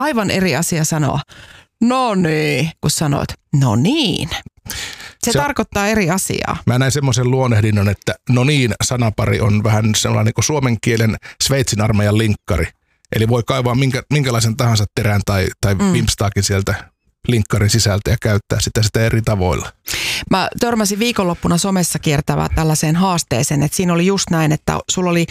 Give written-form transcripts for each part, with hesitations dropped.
aivan eri asia sanoa no niin, kun sanot no niin. Se tarkoittaa eri asiaa. Mä näin semmoisen luonnehdinnon, että no niin sanapari on vähän sellainen niin kuin suomen kielen Sveitsin armeijan linkkari. Eli voi kaivaa minkälaisen tahansa terän tai vimpstaakin sieltä linkkarin sisältä ja käyttää sitä eri tavoilla. Mä törmäsin viikonloppuna somessa kiertävää tällaiseen haasteeseen, että siinä oli just näin, että sulla oli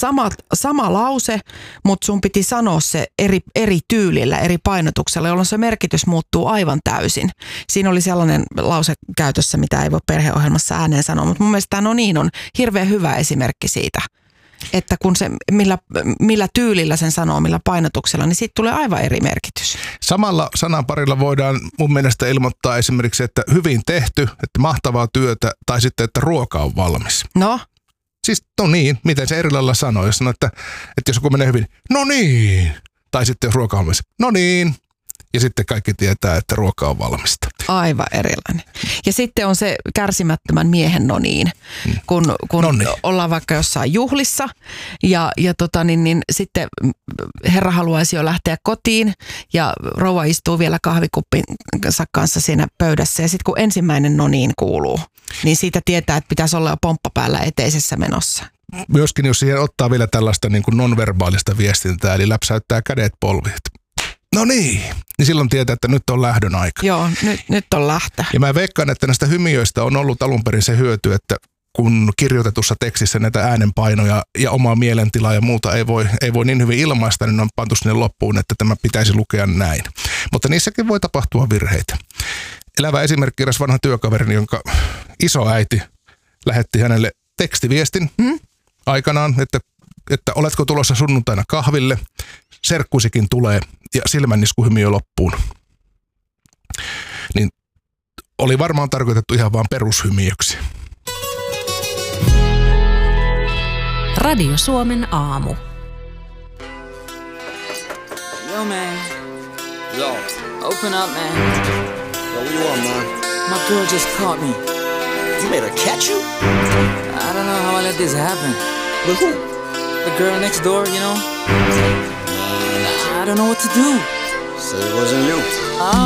sama lause, mutta sun piti sanoa se eri tyylillä, eri painotuksella, jolloin se merkitys muuttuu aivan täysin. Siinä oli sellainen lause käytössä, mitä ei voi perheohjelmassa ääneen sanoa, mutta mun mielestä tämä no niin on hirveän hyvä esimerkki siitä. Että kun se, millä tyylillä sen sanoo, millä painotuksella, niin siitä tulee aivan eri merkitys. Samalla sananparilla voidaan mun mielestä ilmoittaa esimerkiksi, että hyvin tehty, että mahtavaa työtä, tai sitten, että ruoka on valmis. No? Siis no niin, miten se eri lailla sanoo, jos sanoo, että jos joku menee hyvin, no niin, tai sitten jos ruoka on valmis, no niin. Ja sitten kaikki tietää, että ruoka on valmista. Aivan erilainen. Ja sitten on se kärsimättömän miehen no niin, kun noniin. Ollaan vaikka jossain juhlissa ja sitten herra haluaisi jo lähteä kotiin ja rouva istuu vielä kahvikuppinsa kanssa siinä pöydässä. Ja sitten kun ensimmäinen no niin kuuluu, niin siitä tietää, että pitäisi olla jo pomppa päällä eteisessä menossa. Myöskin jos siihen ottaa vielä tällaista niin kuin nonverbaalista viestintää, eli läpsäyttää kädet polviin. No niin silloin tietää, että nyt on lähdön aika. Joo, nyt on lähtö. Ja mä veikkaan, että näistä hymiöistä on ollut alun perin se hyöty, että kun kirjoitetussa tekstissä näitä äänenpainoja ja omaa mielentilaa ja muuta ei voi niin hyvin ilmaista, niin on pantu sinne loppuun, että tämä pitäisi lukea näin. Mutta niissäkin voi tapahtua virheitä. Elävä esimerkki eräs vanha työkaverini, jonka isoäiti lähetti hänelle tekstiviestin aikanaan, että oletko tulossa sunnuntaina kahville, serkkusikin tulee ja silmänniskuhymiö loppuun. Niin oli varmaan tarkoitettu ihan vaan perushymiöksi. Radio Suomen aamu. Yo, man. Yo. Open up, man. Yo, what you want, man? My girl just caught me. You made her catch you? I don't know how I let this happen. With who? The girl next door, you know? I don't know what to do. Say it wasn't you.